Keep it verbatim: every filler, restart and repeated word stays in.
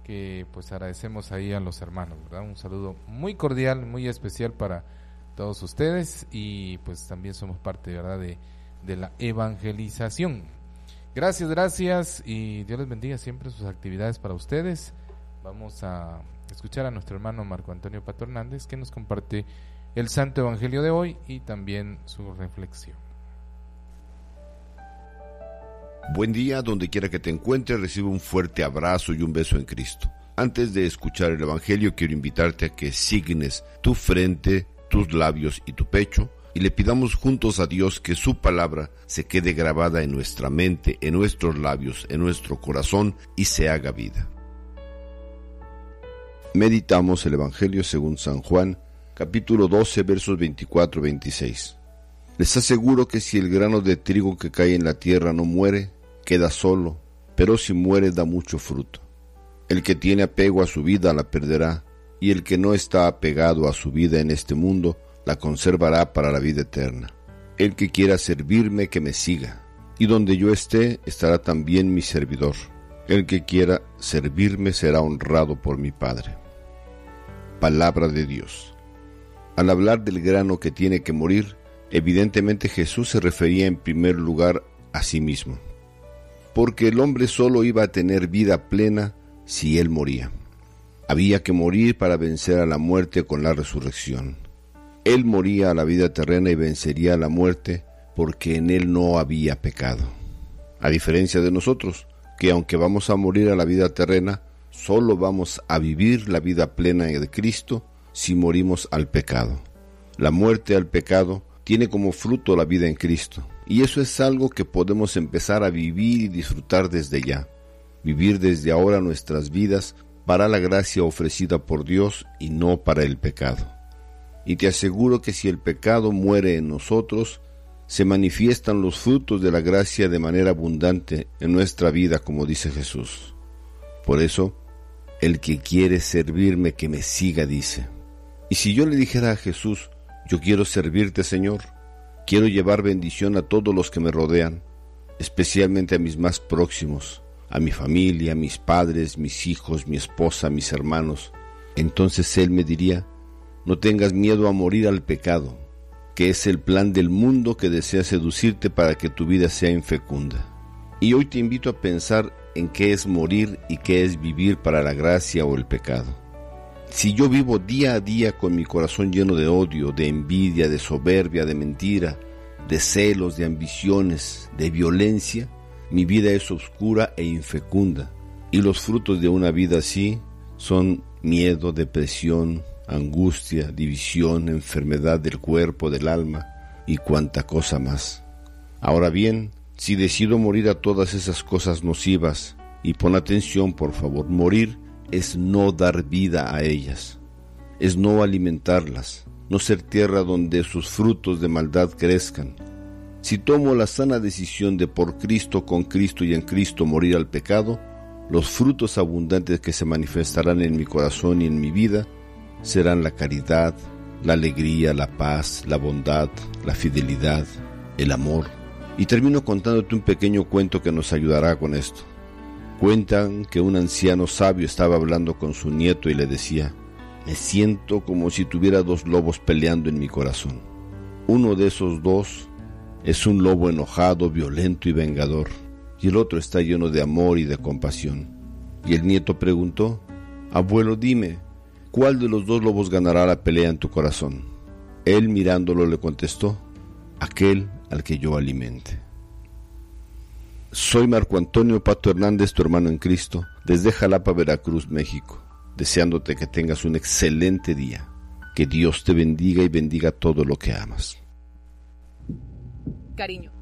que pues agradecemos ahí a los hermanos, ¿verdad? Un saludo muy cordial, muy especial para todos ustedes, y pues también somos parte, ¿verdad?, de, de la evangelización. Gracias, gracias, y Dios les bendiga siempre sus actividades para ustedes. Vamos a escuchar a nuestro hermano Marco Antonio Pato Hernández, que nos comparte el Santo Evangelio de hoy y también su reflexión. Buen día, donde quiera que te encuentres, recibe un fuerte abrazo y un beso en Cristo. Antes de escuchar el Evangelio, quiero invitarte a que signes tu frente, tus labios y tu pecho, y le pidamos juntos a Dios que su palabra se quede grabada en nuestra mente, en nuestros labios, en nuestro corazón, y se haga vida. Meditamos el Evangelio según San Juan, capítulo doce, versos veinticuatro a veintiséis. Les aseguro que si el grano de trigo que cae en la tierra no muere, queda solo, pero si muere da mucho fruto. El que tiene apego a su vida la perderá, y el que no está apegado a su vida en este mundo, la conservará para la vida eterna. El que quiera servirme, que me siga, y donde yo esté, estará también mi servidor. El que quiera servirme será honrado por mi Padre. Palabra de Dios. Al hablar del grano que tiene que morir, evidentemente Jesús se refería en primer lugar a sí mismo, porque el hombre solo iba a tener vida plena si él moría. Había que morir para vencer a la muerte con la resurrección. Él moría a la vida terrena y vencería a la muerte porque en él no había pecado. A diferencia de nosotros, que aunque vamos a morir a la vida terrena, solo vamos a vivir la vida plena de Cristo si morimos al pecado. La muerte al pecado tiene como fruto la vida en Cristo, y eso es algo que podemos empezar a vivir y disfrutar desde ya. Vivir desde ahora nuestras vidas para la gracia ofrecida por Dios y no para el pecado. Y te aseguro que si el pecado muere en nosotros, se manifiestan los frutos de la gracia de manera abundante en nuestra vida, como dice Jesús. Por eso, el que quiere servirme, que me siga, dice. Y si yo le dijera a Jesús, yo quiero servirte, Señor, quiero llevar bendición a todos los que me rodean, especialmente a mis más próximos, a mi familia, a mis padres, mis hijos, mi esposa, mis hermanos, entonces Él me diría, no tengas miedo a morir al pecado, que es el plan del mundo que desea seducirte para que tu vida sea infecunda. Y hoy te invito a pensar en qué es morir y qué es vivir para la gracia o el pecado. Si yo vivo día a día con mi corazón lleno de odio, de envidia, de soberbia, de mentira, de celos, de ambiciones, de violencia, mi vida es oscura e infecunda, y los frutos de una vida así son miedo, depresión, angustia, división, enfermedad del cuerpo, del alma y cuanta cosa más. Ahora bien, si decido morir a todas esas cosas nocivas, y pon atención por favor, morir es no dar vida a ellas, es no alimentarlas, no ser tierra donde sus frutos de maldad crezcan. Si tomo la sana decisión de por Cristo, con Cristo y en Cristo morir al pecado, los frutos abundantes que se manifestarán en mi corazón y en mi vida serán la caridad, la alegría, la paz, la bondad, la fidelidad, el amor. Y termino contándote un pequeño cuento que nos ayudará con esto. Cuentan que un anciano sabio estaba hablando con su nieto y le decía, me siento como si tuviera dos lobos peleando en mi corazón. Uno de esos dos es un lobo enojado, violento y vengador, y el otro está lleno de amor y de compasión. Y el nieto preguntó, abuelo, dime, ¿cuál de los dos lobos ganará la pelea en tu corazón? Él, mirándolo, le contestó, aquel al que yo alimente. Soy Marco Antonio Pato Hernández, tu hermano en Cristo, desde Jalapa, Veracruz, México, deseándote que tengas un excelente día. Que Dios te bendiga y bendiga todo lo que amas. Cariño.